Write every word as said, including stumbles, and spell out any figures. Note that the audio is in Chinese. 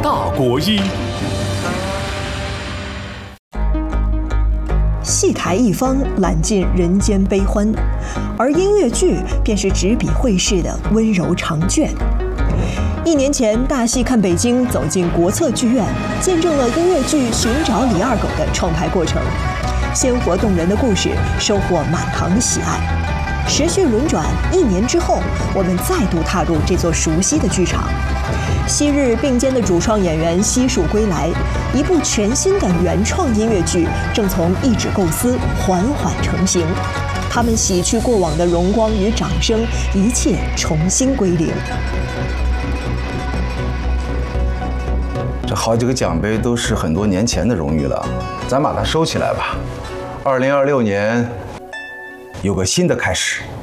大国医。 戏台一方揽尽人间悲欢，而音乐剧便是执笔绘事的温柔长卷。一年前，大戏看北京走进国策剧院，见证了音乐剧《寻找李二狗》的创排过程。鲜活动人的故事收获满堂的喜爱。持续轮转一年之后，我们再度踏入这座熟悉的剧场。昔日并肩的主创演员悉数归来，一部全新的原创音乐剧正从一纸构思缓缓成型。他们洗去过往的荣光与掌声，一切重新归零。 这好几个奖杯都是很多年前的荣誉了，咱把它收起来吧。二零二六年有个新的开始。